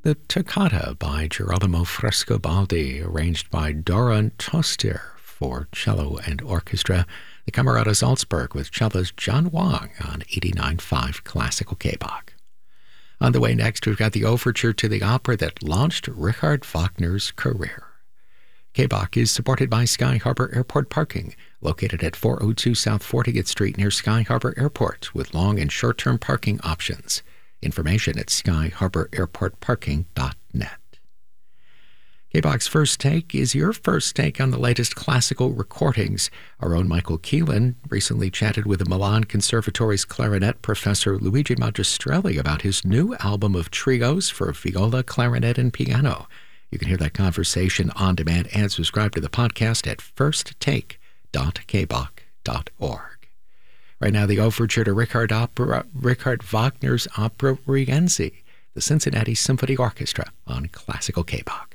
The Toccata by Girolamo Frescobaldi, arranged by Doron Toster for cello and orchestra. The Camerata Salzburg with cellist John Wang on 89.5 Classical K-Bach. On the way next, we've got the overture to the opera that launched Richard Wagner's career. K-Bach is supported by Sky Harbor Airport Parking, located at 402 South 40th Street near Sky Harbor Airport, with long and short-term parking options. Information at skyharbor-airport-parking.net. K-Bach's First Take is your first take on the latest classical recordings. Our own Michael Keelan recently chatted with the Milan Conservatory's clarinet professor Luigi Magistrelli about his new album of trios for viola, clarinet, and piano. You can hear that conversation on demand and subscribe to the podcast at firsttake.kbach.org. Right now, the overture to Richard Wagner's opera Rienzi, the Cincinnati Symphony Orchestra on Classical K-Bach.